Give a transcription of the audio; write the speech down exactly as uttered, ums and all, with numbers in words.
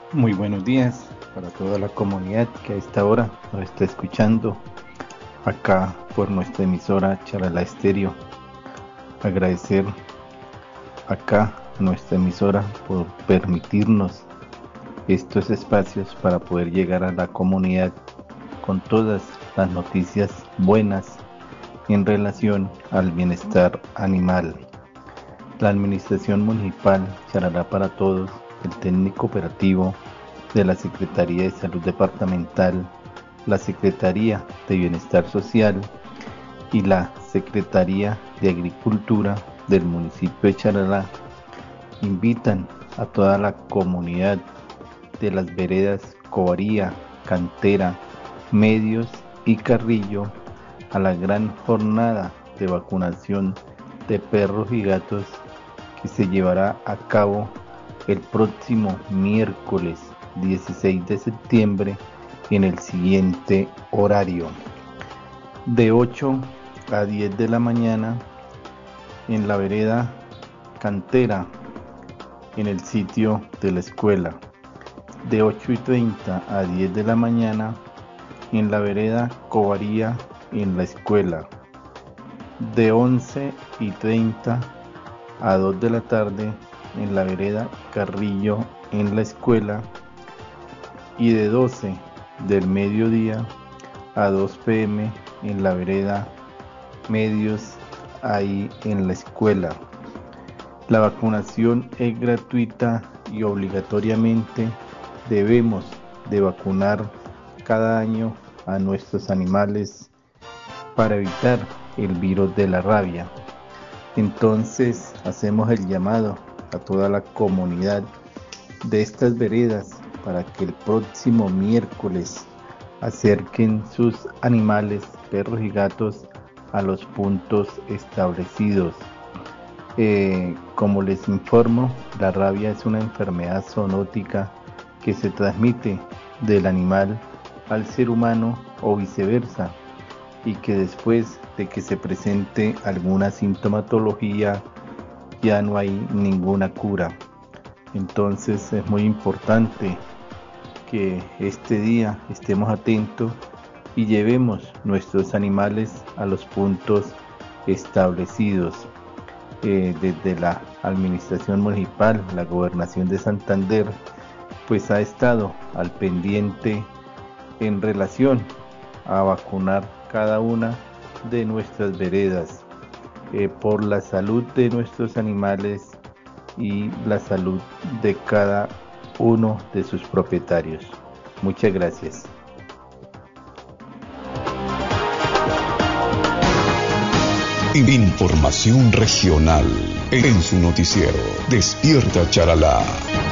Muy buenos días para toda la comunidad que a esta hora nos está escuchando acá por nuestra emisora Charalá Estéreo. Agradecer acá a nuestra emisora por permitirnos estos espacios para poder llegar a la comunidad con todas las noticias buenas en relación al bienestar animal. La Administración Municipal Charalá para Todos, el técnico operativo de la Secretaría de Salud Departamental, la Secretaría de Bienestar Social y la Secretaría de Agricultura del municipio de Charalá invitan a toda la comunidad de las veredas Covaría, Cantera, Medios y Carrillo a la gran jornada de vacunación de perros y gatos que se llevará a cabo el próximo miércoles dieciséis de septiembre en el siguiente horario: de ocho a diez de la mañana en la vereda Cantera, en el sitio de la escuela; de ocho y treinta a diez de la mañana en la vereda Covaría, en la escuela; de once y treinta a dos de la tarde en la vereda Carrillo, en la escuela; y de doce del mediodía a dos p m en la vereda Medios, ahí en la escuela. La vacunación es gratuita y obligatoriamente debemos de vacunar cada año a nuestros animales para evitar el virus de la rabia. Entonces hacemos el llamado a toda la comunidad de estas veredas para que el próximo miércoles acerquen sus animales, perros y gatos, a los puntos establecidos. Eh, como les informo, la rabia es una enfermedad zoonótica que se transmite del animal al ser humano o viceversa, y que después de que se presente alguna sintomatología ya no hay ninguna cura. Entonces es muy importante que este día estemos atentos y llevemos nuestros animales a los puntos establecidos. Eh, desde la administración municipal, la gobernación de Santander, pues ha estado al pendiente en relación a vacunar cada una de nuestras veredas, eh, por la salud de nuestros animales y la salud de cada uno de sus propietarios. Muchas gracias. Información regional en su noticiero Despierta Charalá.